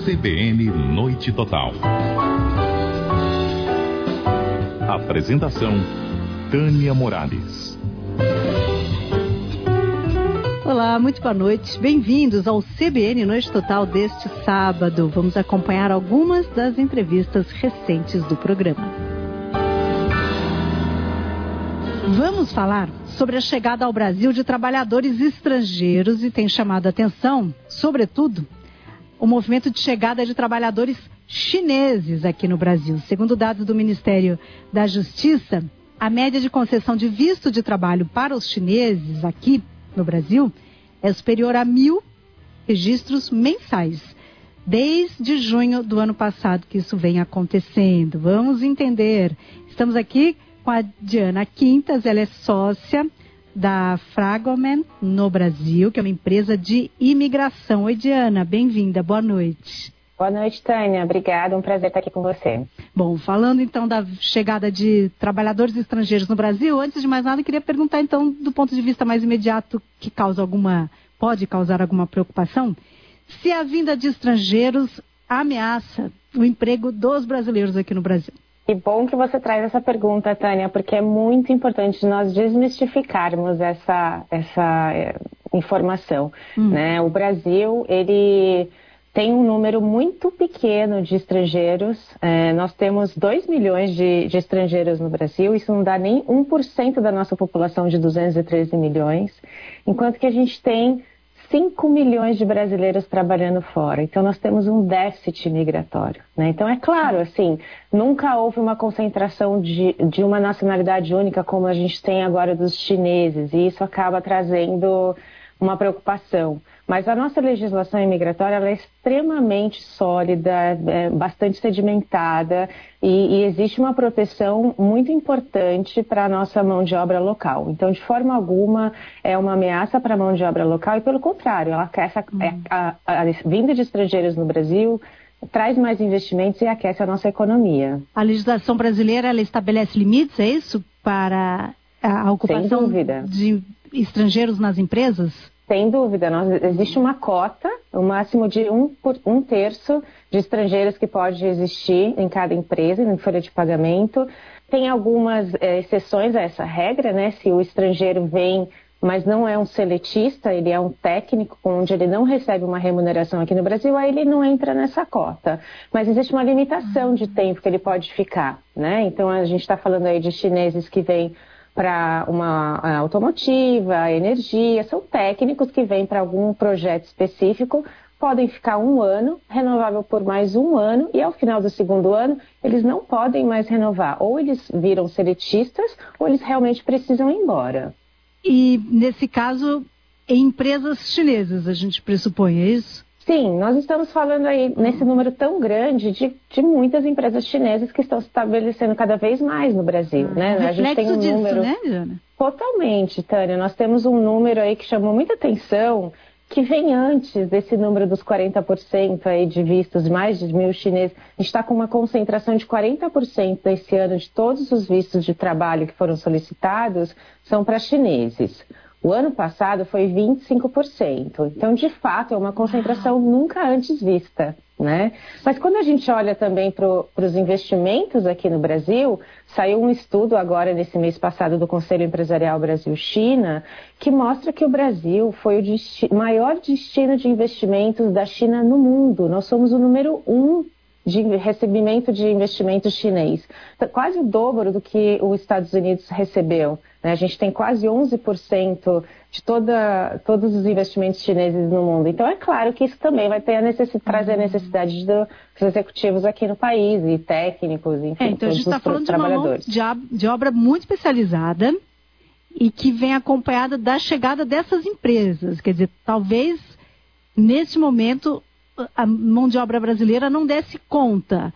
CBN Noite Total. Apresentação: Tânia Morales. Olá, muito boa noite. Bem-vindos ao CBN Noite Total deste sábado. Vamos acompanhar algumas das entrevistas recentes do programa. Vamos falar sobre a chegada ao Brasil de trabalhadores estrangeiros e tem chamado a atenção, sobretudo, o movimento de chegada de trabalhadores chineses aqui no Brasil. Segundo dados do Ministério da Justiça, a média de concessão de visto de trabalho para os chineses aqui no Brasil é superior a 1.000 registros mensais. Desde junho do ano passado que isso vem acontecendo. Vamos entender. Estamos aqui com a Diana Quintas, ela é sócia da Fragomen no Brasil, que é uma empresa de imigração. Oi, Diana, bem-vinda, boa noite. Boa noite, Tânia, obrigada, um prazer estar aqui com você. Bom, falando então da chegada de trabalhadores estrangeiros no Brasil, antes de mais nada, eu queria perguntar então, do ponto de vista mais imediato, que pode causar alguma preocupação, se a vinda de estrangeiros ameaça o emprego dos brasileiros aqui no Brasil. Que bom que você traz essa pergunta, Tânia, porque é muito importante nós desmistificarmos essa informação. Né? O Brasil, ele tem um número muito pequeno de estrangeiros. Nós temos 2 milhões de estrangeiros no Brasil, isso não dá nem 1% da nossa população de 213 milhões, enquanto que a gente tem 5 milhões de brasileiros trabalhando fora. Então, nós temos um déficit migratório. Né? Então, é claro, assim, nunca houve uma concentração de uma nacionalidade única como a gente tem agora dos chineses, e isso acaba trazendo uma preocupação. Mas a nossa legislação imigratória ela é extremamente sólida, bastante sedimentada e existe uma proteção muito importante para a nossa mão de obra local. Então, de forma alguma, é uma ameaça para a mão de obra local e, pelo contrário, a vinda de estrangeiros no Brasil traz mais investimentos e aquece a nossa economia. A legislação brasileira ela estabelece limites, é isso? Para a ocupação de estrangeiros nas empresas? Sem dúvida, existe uma cota, o máximo de um terço de estrangeiros que pode existir em cada empresa, em folha de pagamento. Tem algumas exceções a essa regra, né? Se o estrangeiro vem, mas não é um seletista, ele é um técnico, onde ele não recebe uma remuneração aqui no Brasil, aí ele não entra nessa cota. Mas existe uma limitação de tempo que ele pode ficar, né? Então a gente está falando aí de chineses que vêm para uma automotiva, energia, são técnicos que vêm para algum projeto específico, podem ficar 1 ano, renovável por mais 1 ano, e ao final do 2º ano, eles não podem mais renovar. Ou eles viram seletistas, ou eles realmente precisam ir embora. E, nesse caso, em empresas chinesas, a gente pressupõe, é isso? Sim, nós estamos falando aí nesse número tão grande de muitas empresas chinesas que estão se estabelecendo cada vez mais no Brasil, né? A gente tem um número, né, Diana? Totalmente, Tânia. Nós temos um número aí que chamou muita atenção, que vem antes desse número dos 40% aí de vistos, mais de 1.000 chineses. A gente está com uma concentração de 40% esse ano de todos os vistos de trabalho que foram solicitados são para chineses. O ano passado foi 25%. Então, de fato, é uma concentração nunca antes vista, né? Mas quando a gente olha também para os investimentos aqui no Brasil, saiu um estudo agora, nesse mês passado, do Conselho Empresarial Brasil-China, que mostra que o Brasil foi o maior destino de investimentos da China no mundo. Nós somos o número 1 de recebimento de investimento chinês. Quase o dobro do que os Estados Unidos recebeu. Né? A gente tem quase 11% de todos os investimentos chineses no mundo. Então, é claro que isso também vai ter trazer a necessidade dos executivos aqui no país, e técnicos, enfim, então a gente está falando de uma mão de obra muito especializada e que vem acompanhada da chegada dessas empresas. Quer dizer, talvez, nesse momento, a mão de obra brasileira não desse conta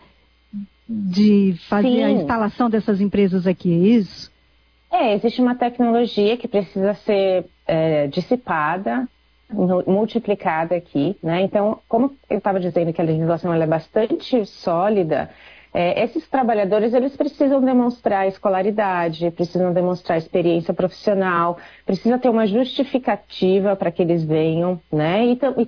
de fazer a instalação dessas empresas aqui, é isso? Existe uma tecnologia que precisa ser dissipada, multiplicada aqui, né? Então, como eu estava dizendo que a legislação ela é bastante sólida, esses trabalhadores eles precisam demonstrar escolaridade, precisam demonstrar experiência profissional, precisa ter uma justificativa para que eles venham, né? E